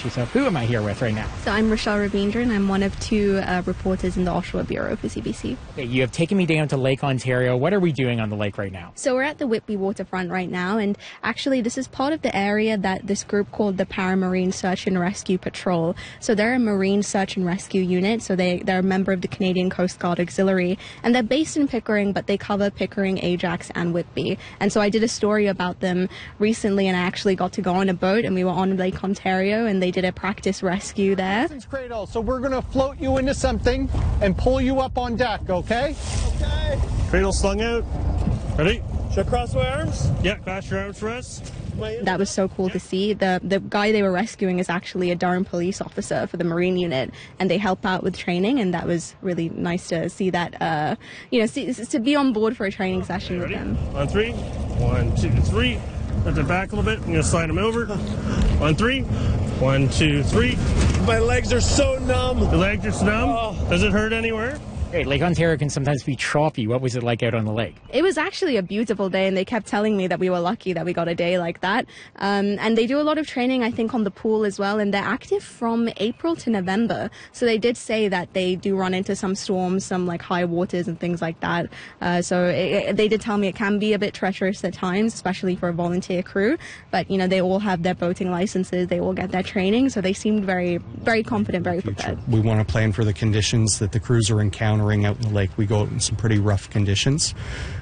introduce yourself. Who am I here with right now? So I'm Rochelle Ravindran. I'm one of two reporters in the Offshore Bureau for CBC. Okay, you have taken me down to Lake Ontario. What are we doing on the lake right now? So we're at the Whitby waterfront right now, and actually this is part of the area that this group called the Paramarine Search and Rescue Patrol. So they're a marine search and rescue unit, so they're a member of the Canadian Coast Guard Auxiliary, and they're based in Pickering, but they cover Pickering, Ajax, and Whitby. And so I did a story about them recently, and I actually got to go on a boat, and we were on Lake Ontario, and they did a practice rescue there. Cradle, so we're going to float you into something and pull you up on deck, okay? Okay. Cradle slung out. Ready? Should I cross my arms? Yeah, cross your arms for us. That was so cool to see. The guy they were rescuing is actually a Durham police officer for the Marine unit, and they help out with training, and that was really nice to see that, to be on board for a training session with them. On three. 1, 2, 3. Let it back a little bit. I'm going to slide them over. On 3. 1, 2, 3. My legs are so numb. The legs are so numb? Oh. Does it hurt anywhere? Hey, Lake Ontario can sometimes be choppy. What was it like out on the lake? It was actually a beautiful day, and they kept telling me that we were lucky that we got a day like that. And they do a lot of training, I think, on the pool as well, and they're active from April to November. So they did say that they do run into some storms, some like high waters and things like that. They did tell me it can be a bit treacherous at times, especially for a volunteer crew. But, you know, they all have their boating licenses, they all get their training, so they seemed very, very confident, very prepared. We want to plan for the conditions that the crews are encountering out in the lake. We go out in some pretty rough conditions.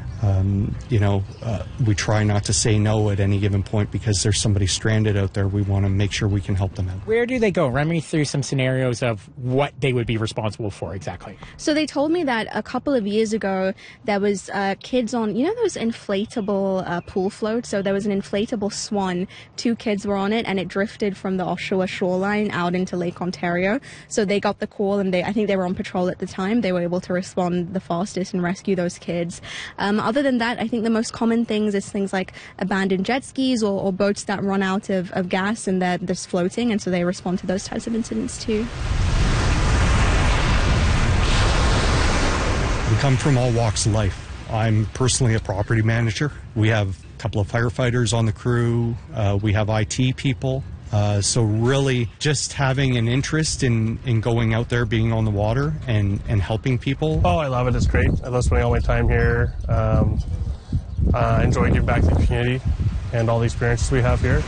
We try not to say no at any given point because there's somebody stranded out there. We want to make sure we can help them out. Where do they go? Run me through some scenarios of what they would be responsible for exactly. So they told me that a couple of years ago there was kids on, you know, those inflatable pool floats. So there was an inflatable swan. 2 kids were on it, and it drifted from the Oshawa shoreline out into Lake Ontario. So they got the call, and I think they were on patrol at the time. They were able to respond the fastest and rescue those kids. Other than that, I think the most common things is things like abandoned jet skis or boats that run out of gas and they're just floating, and so they respond to those types of incidents too. We come from all walks of life. I'm personally a property manager. We have a couple of firefighters on the crew. We have IT people. So really just having an interest in going out there, being on the water and helping people. Oh, I love it. It's great. I love spending all my time here. I enjoy giving back to the community and all the experiences we have here.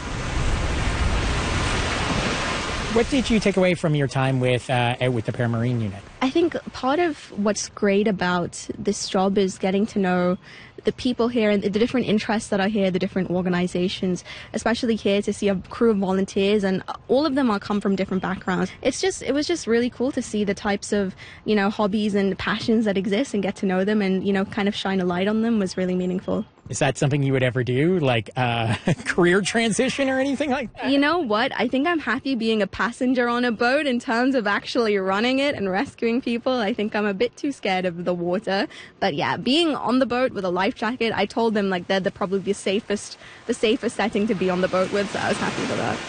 What did you take away from your time with the Paramarine unit? I think part of what's great about this job is getting to know the people here and the different interests that are here, the different organizations, especially here to see a crew of volunteers, and all of them come from different backgrounds. It was just really cool to see the types of, you know, hobbies and passions that exist and get to know them and, you know, kind of shine a light on them was really meaningful. Is that something you would ever do, like career transition or anything like that? You know what? I think I'm happy being a passenger on a boat. In terms of actually running it and rescuing people, I think I'm a bit too scared of the water. But yeah, being on the boat with a life jacket, I told them like they're probably the safest setting to be on the boat with, so I was happy for that.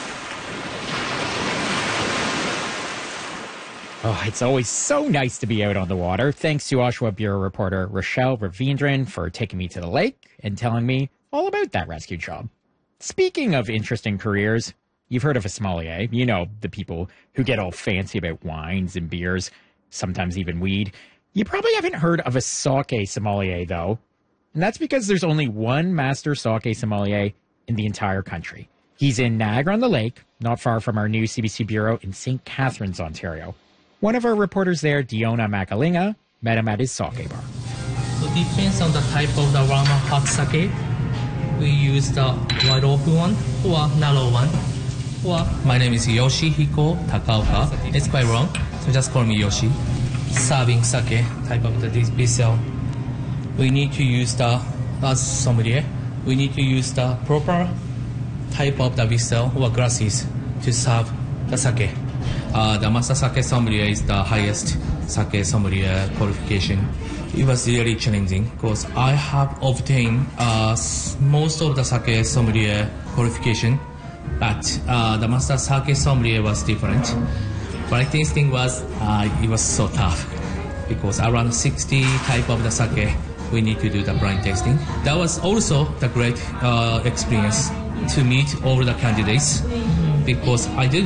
Oh, it's always so nice to be out on the water. Thanks to Oshawa Bureau reporter Rochelle Ravindran for taking me to the lake and telling me all about that rescue job. Speaking of interesting careers, you've heard of a sommelier. You know, the people who get all fancy about wines and beers, sometimes even weed. You probably haven't heard of a sake sommelier, though. And that's because there's only one master sake sommelier in the entire country. He's in Niagara-on-the-Lake, not far from our new CBC Bureau in St. Catharines, Ontario. One of our reporters there, Diona Makalinga, met him at his sake bar. So depends on the type of the Rama hot sake. We use the wide open one or narrow one. Or my name is Yoshihiko Takaoka. It's quite wrong, so just call me Yoshi. Serving sake type of the vessel. We need to use the, as sommelier, we need to use the proper type of the vessel or glasses to serve the sake. The Master Sake Sommelier is the highest sake sommelier qualification. It was really challenging because I have obtained most of the sake sommelier qualification, but the Master Sake Sommelier was different. Blind tasting was, it was so tough because around 60 type of the sake we need to do the blind tasting. That was also the great experience to meet all the candidates because I did